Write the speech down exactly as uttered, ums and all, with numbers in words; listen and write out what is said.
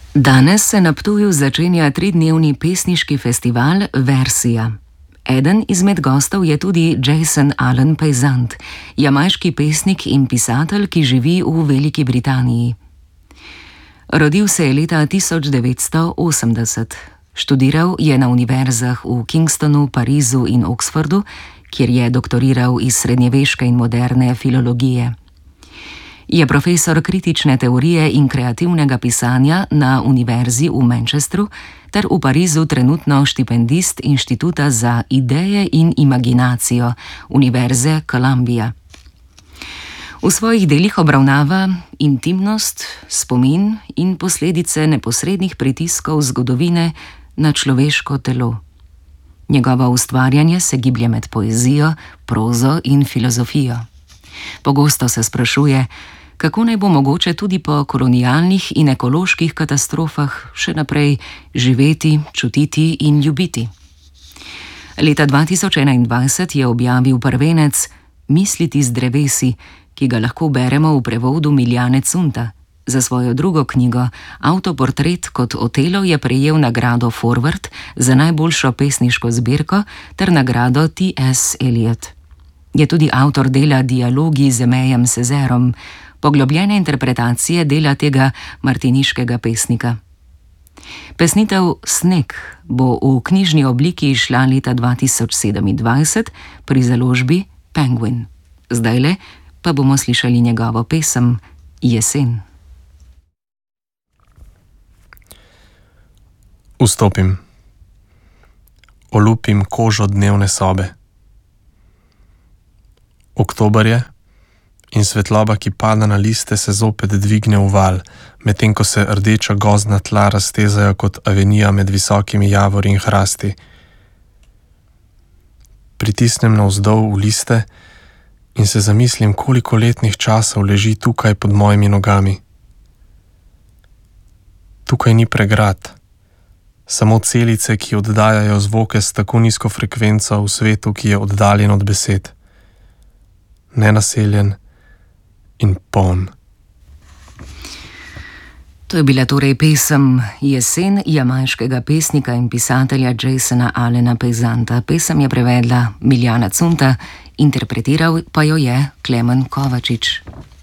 Danes se na Ptuju začenja tridnevni pesniški festival Versija. Eden izmed gostov je tudi Jason Allen Paisant, jamajški pesnik in pisatelj, ki živi v Veliki Britaniji. Rodil se je leta tisoč devetsto osemdeset. Študiral je na univerzah v Kingstonu, Parizu in Oxfordu, kjer je doktoriral iz srednjeveške in moderne filologije. Je profesor kritične teorije in kreativnega pisanja na univerzi v Manchesteru ter v Parizu trenutno štipendist Inštituta za ideje in imaginacijo Univerze Columbia. V svojih delih obravnava intimnost, spomin in posledice neposrednih pritiskov zgodovine na človeško telo. Njegovo ustvarjanje se giblje med poezijo, prozo in filozofijo. Pogosto se sprašuje, kako naj bo mogoče tudi po kolonialnih in ekoloških katastrofah še naprej živeti, čutiti in ljubiti. Leta dva tisoč enaindvajset je objavil prvenec Misliti z drevesi, ki ga lahko beremo v prevodu Miljane Cunta. Za svojo drugo knjigo Avtoportret kot Otelo je prejel nagrado Forward za najboljšo pesniško zbirko ter nagrado T S Eliot. Je tudi avtor dela Dialogi z Aimé Césairom, poglobljene interpretacije dela tega martiniškega pesnika. Pesnitev Sneg bo v knjižni obliki izšla leta dva tisoč sedemindvajset pri založbi Penguin. Zdajle pa bomo slišali njegovo pesem Jesen. Vstopim. Olupim kožo dnevne sobe. Oktober je in svetloba, ki pada na liste, se zopet dvigne v val, medtem ko se rdeča gozdna tla raztezajo kot avenija med visokimi javori in hrasti. Pritisnem navzdol v liste in se zamislim, koliko letnih časov leži tukaj pod mojimi nogami. Tukaj ni pregrad, samo celice, ki oddajajo zvoke s tako nizko frekvenco v svetu, ki je oddaljen od besed. Nenaseljen in poln. To je bila torej pesem Jesen jamajškega pesnika in pisatelja Jasona Allena Paisanta. Pesem je prevedla Miljana Cunta, interpretiral pa jo je Klemen Kovačič.